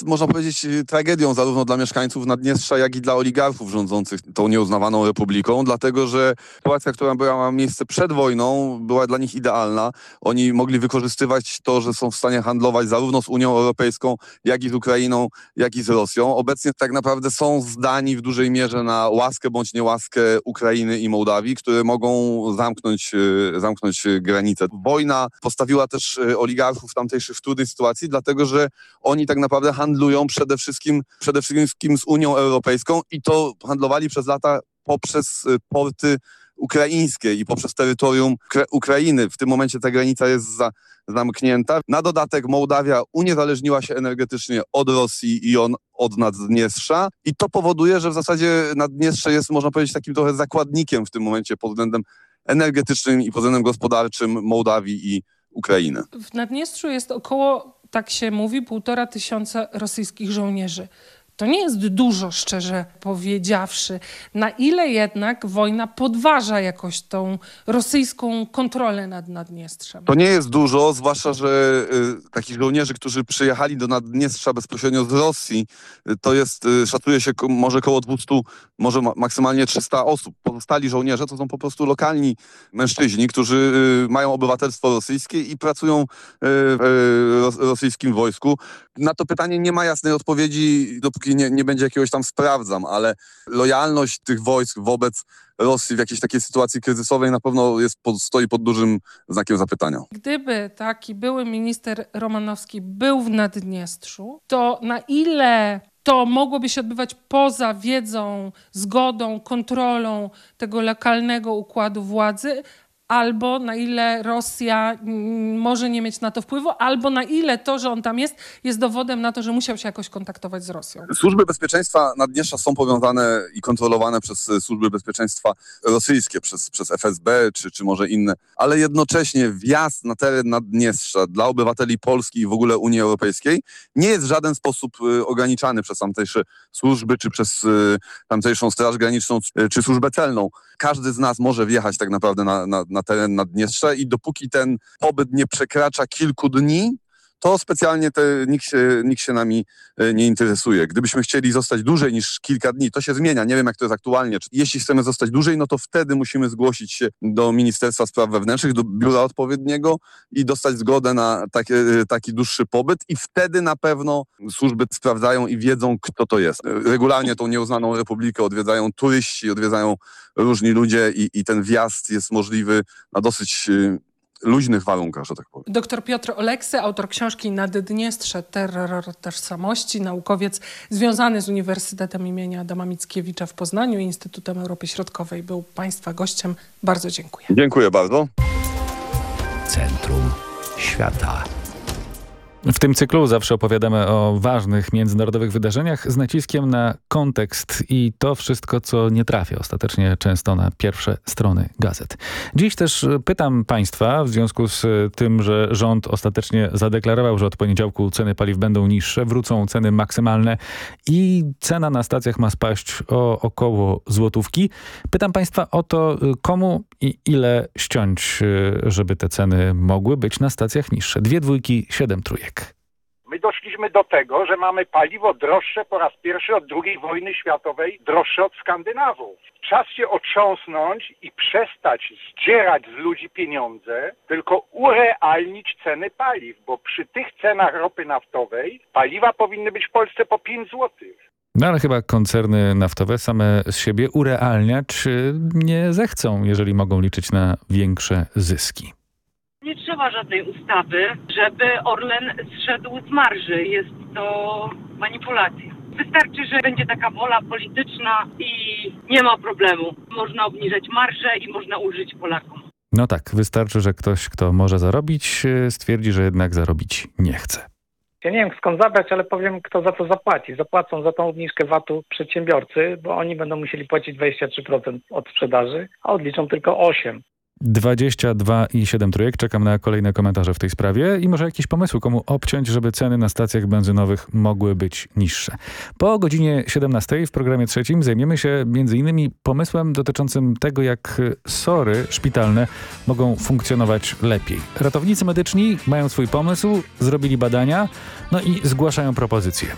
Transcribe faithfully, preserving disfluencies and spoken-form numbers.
jest, można powiedzieć, tragedią zarówno dla mieszkańców Naddniestrza, jak i dla oligarchów rządzących tą nieuznawaną republiką, dlatego że sytuacja, która miała miejsce przed wojną, była dla nich idealna. Oni mogli wykorzystywać to, że są w stanie handlować zarówno z Unią Europejską, jak i z Ukrainą, jak i z Rosją. Obecnie tak naprawdę są zdani w dużej mierze na łaskę bądź niełaskę Ukrainy i Mołdawii, które mogą zamknąć, zamknąć granice. Wojna postawiła też oligarchów tamtejszych w trudnej sytuacji, dlatego że oni tak naprawdę handlują przede wszystkim, przede wszystkim z Unią Europejską i to handlowali przez lata poprzez porty ukraińskie i poprzez terytorium Ukra- Ukrainy. W tym momencie ta granica jest za, zamknięta. Na dodatek Mołdawia uniezależniła się energetycznie od Rosji i on od Naddniestrza i to powoduje, że w zasadzie Naddniestrze jest, można powiedzieć, takim trochę zakładnikiem w tym momencie pod względem energetycznym i pod względem gospodarczym Mołdawii i Ukrainy. W Naddniestrzu jest około, tak się mówi, półtora tysiąca rosyjskich żołnierzy. To nie jest dużo, szczerze powiedziawszy. Na ile jednak wojna podważa jakoś tą rosyjską kontrolę nad Naddniestrzem? To nie jest dużo, zwłaszcza, że y, takich żołnierzy, którzy przyjechali do Naddniestrza bezpośrednio z Rosji, y, to jest, y, szacuje się ko- może około dwieście, może ma- maksymalnie trzysta osób. Pozostali żołnierze to są po prostu lokalni mężczyźni, którzy y, mają obywatelstwo rosyjskie i pracują y, w y, ros- rosyjskim wojsku. Na to pytanie nie ma jasnej odpowiedzi, dopóki nie, nie będzie jakiegoś tam sprawdzam, ale lojalność tych wojsk wobec Rosji w jakiejś takiej sytuacji kryzysowej na pewno jest pod, stoi pod dużym znakiem zapytania. Gdyby taki były minister Romanowski był w Naddniestrzu, to na ile to mogłoby się odbywać poza wiedzą, zgodą, kontrolą tego lokalnego układu władzy, albo na ile Rosja mm, może nie mieć na to wpływu, albo na ile to, że on tam jest, jest dowodem na to, że musiał się jakoś kontaktować z Rosją. Służby bezpieczeństwa Naddniestrza są powiązane i kontrolowane przez służby bezpieczeństwa rosyjskie, przez, przez F S B czy, czy może inne, ale jednocześnie wjazd na teren Naddniestrza dla obywateli Polski i w ogóle Unii Europejskiej nie jest w żaden sposób y, ograniczany przez tamtejsze służby, czy przez y, tamtejszą Straż Graniczną, czy, czy służbę celną. Każdy z nas może wjechać tak naprawdę na, na, na teren Naddniestrza i dopóki ten pobyt nie przekracza kilku dni, to specjalnie te, nikt, się, nikt się nami nie interesuje. Gdybyśmy chcieli zostać dłużej niż kilka dni, to się zmienia. Nie wiem, jak to jest aktualnie. Jeśli chcemy zostać dłużej, no to wtedy musimy zgłosić się do Ministerstwa Spraw Wewnętrznych, do biura odpowiedniego i dostać zgodę na taki, taki dłuższy pobyt i wtedy na pewno służby sprawdzają i wiedzą, kto to jest. Regularnie tą nieuznaną republikę odwiedzają turyści, odwiedzają różni ludzie i, i ten wjazd jest możliwy na dosyć luźnych warunkach, że tak powiem. Doktor Piotr Oleksy, autor książki Naddniestrze, terror tożsamości, naukowiec związany z Uniwersytetem imienia Adama Mickiewicza w Poznaniu i Instytutem Europy Środkowej, był Państwa gościem. Bardzo dziękuję. Dziękuję bardzo. Centrum Świata. W tym cyklu zawsze opowiadamy o ważnych międzynarodowych wydarzeniach z naciskiem na kontekst i to wszystko, co nie trafia ostatecznie często na pierwsze strony gazet. Dziś też pytam Państwa, w związku z tym, że rząd ostatecznie zadeklarował, że od poniedziałku ceny paliw będą niższe, wrócą ceny maksymalne i cena na stacjach ma spaść o około złotówki. Pytam Państwa o to, komu i ile ściąć, żeby te ceny mogły być na stacjach niższe. Dwie dwójki, siedem trójek. My doszliśmy do tego, że mamy paliwo droższe po raz pierwszy od drugiej wojny światowej, droższe od Skandynawów. Czas się otrząsnąć i przestać zdzierać z ludzi pieniądze, tylko urealnić ceny paliw, bo przy tych cenach ropy naftowej paliwa powinny być w Polsce po pięć złotych. No ale chyba koncerny naftowe same z siebie urealniać nie zechcą, jeżeli mogą liczyć na większe zyski. Nie trzeba żadnej ustawy, żeby Orlen zszedł z marży. Jest to manipulacja. Wystarczy, że będzie taka wola polityczna i nie ma problemu. Można obniżać marżę i można ulżyć Polakom. No tak, wystarczy, że ktoś, kto może zarobić, stwierdzi, że jednak zarobić nie chce. Ja nie wiem skąd zabrać, ale powiem, kto za to zapłaci. Zapłacą za tą obniżkę vatu przedsiębiorcy, bo oni będą musieli płacić dwadzieścia trzy procent od sprzedaży, a odliczą tylko osiem procent. dwadzieścia dwa i siedem trójek. Czekam na kolejne komentarze w tej sprawie i może jakieś pomysły, komu obciąć, żeby ceny na stacjach benzynowych mogły być niższe. Po godzinie siedemnastej w programie trzecim zajmiemy się między innymi pomysłem dotyczącym tego, jak sory szpitalne mogą funkcjonować lepiej. Ratownicy medyczni mają swój pomysł, zrobili badania, no i zgłaszają propozycje.